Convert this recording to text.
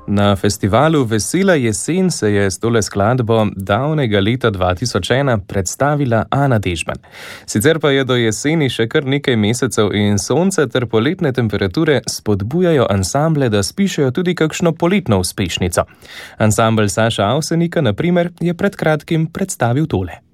Na festivalu Vesela jesen se je s tole skladbo davnega leta 2001 predstavila Ana Dežman. Sicer pa je do jeseni še kar nekaj mesecev in sonce ter poletne temperature spodbujajo ansamble, da spišejo tudi kakšno poletno uspešnico. Ansambel Saša Avsenika, na primer, je pred kratkim predstavil tole.